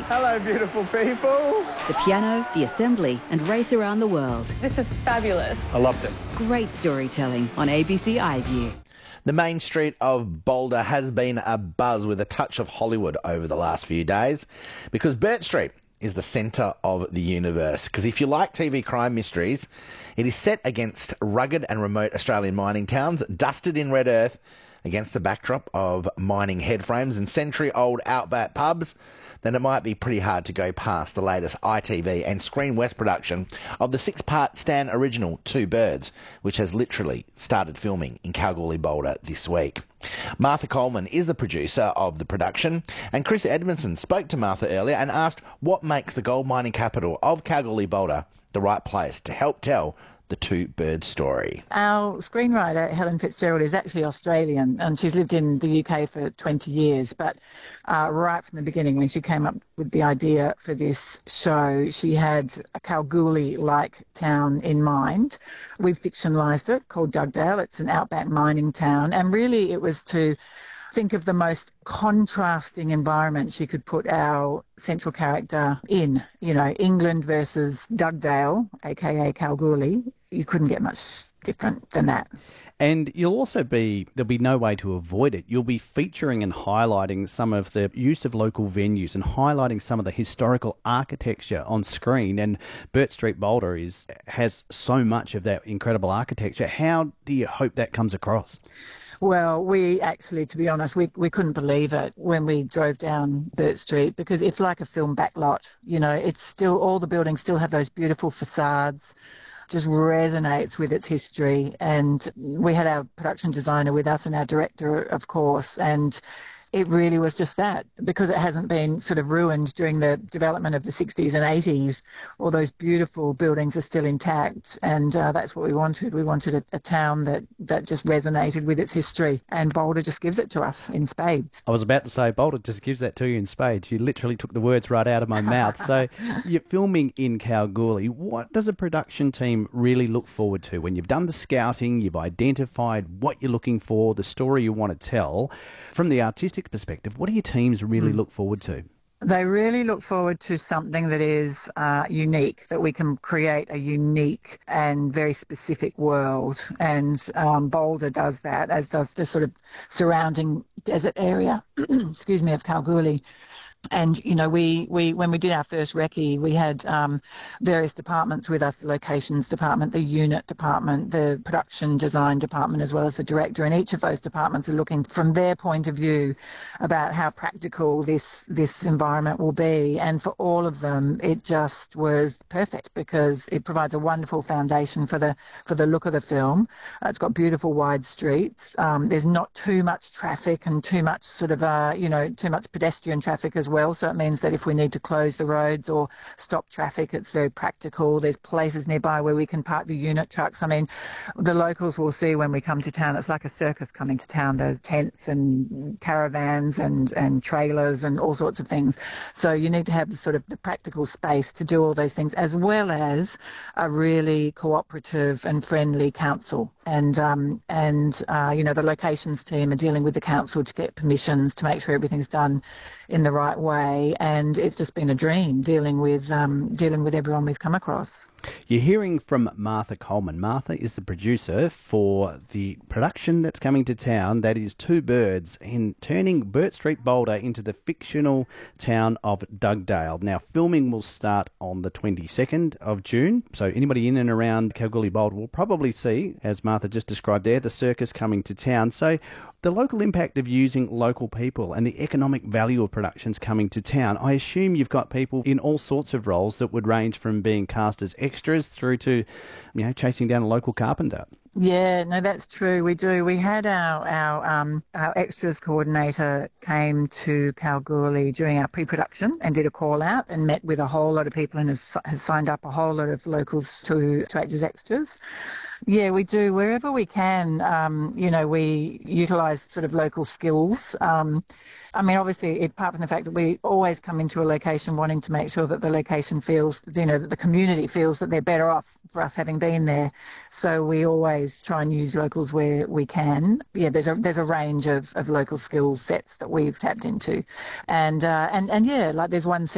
Hello, beautiful people. The piano, the assembly, and race around the world. This is fabulous. I loved it. Great storytelling on ABC iView. The main street of Boulder has been a buzz with a touch of Hollywood over the last few days because Bourke Street is the centre of the universe. Because if you like TV crime mysteries, it is set against rugged and remote Australian mining towns, dusted in red earth, against the backdrop of mining headframes and century-old outback pubs, then it might be pretty hard to go past the latest ITV and Screen West production of the 6-part Stan original Two Birds, which has literally started filming in Kalgoorlie Boulder this week. Martha Coleman is the producer of the production, and Chris Edmondson spoke to Martha earlier and asked what makes the gold mining capital of Kalgoorlie Boulder the right place to help tell the Two Birds story. Our screenwriter, Helen Fitzgerald, is actually Australian, and she's lived in the UK for 20 years. But right from the beginning, when she came up with the idea for this show, she had a Kalgoorlie-like town in mind. We've fictionalised it, called Dugdale. It's an outback mining town, and really it was to think of the most contrasting environment she could put our central character in. You know, England versus Dugdale, aka Kalgoorlie. You couldn't get much different than that. And there'll be no way to avoid it. You'll be featuring and highlighting some of the use of local venues and highlighting some of the historical architecture on screen. And Bourke Street Boulder has so much of that incredible architecture. How do you hope that comes across? Well, we actually, to be honest, we couldn't believe it when we drove down Bourke Street, because it's like a film backlot. You know, it's still, all the buildings still have those beautiful facades, just resonates with its history. And we had our production designer with us and our director, of course, and it really was just that, because it hasn't been sort of ruined during the development of the 60s and 80s. All those beautiful buildings are still intact, and that's what we wanted. We wanted a town that just resonated with its history, and Boulder just gives it to us in spades. I was about to say, Boulder just gives that to you in spades. You literally took the words right out of my mouth. So you're filming in Kalgoorlie. What does a production team really look forward to when you've done the scouting, you've identified what you're looking for, the story you want to tell? From the artistic perspective, what do your teams really look forward to? They really look forward to something that is unique, that we can create a unique and very specific world. And Boulder does that, as does the sort of surrounding desert area, excuse me, of Kalgoorlie. And, you know, we when we did our first recce, we had various departments with us, the locations department, the unit department, the production design department, as well as the director. And each of those departments are looking from their point of view about how practical this environment will be. And for all of them, it just was perfect, because it provides a wonderful foundation for the look of the film. It's got beautiful wide streets. There's not too much traffic and too much sort of, too much pedestrian traffic as well. So it means that if we need to close the roads or stop traffic, it's very practical. There's places nearby where we can park the unit trucks. I mean, the locals will see when we come to town, it's like a circus coming to town. There's tents and caravans and trailers and all sorts of things. So you need to have the practical space to do all those things, as well as a really cooperative and friendly council. And the locations team are dealing with the council to get permissions to make sure everything's done in the right way. And it's just been a dream dealing with everyone we've come across. You're hearing from Martha Coleman. Martha is the producer for the production that's coming to town, that is Two Birds, in turning Bourke Street Boulder into the fictional town of Dugdale. Now, filming will start on the 22nd of June, so anybody in and around Kalgoorlie Boulder will probably see, as Martha just described there, the circus coming to town. So the local impact of using local people and the economic value of productions coming to town, I assume you've got people in all sorts of roles that would range from being cast as extras through to, chasing down a local carpenter. Yeah, no, that's true. We do. We had our extras coordinator came to Kalgoorlie during our pre-production and did a call out and met with a whole lot of people and has signed up a whole lot of locals to act as extras. Yeah, we do. Wherever we can, we utilise sort of local skills. Obviously, apart from the fact that we always come into a location wanting to make sure that the location feels, that the community feels that they're better off for us having been there. So we always try and use locals where we can. Yeah, there's a range of local skill sets that we've tapped into. And yeah, like there's one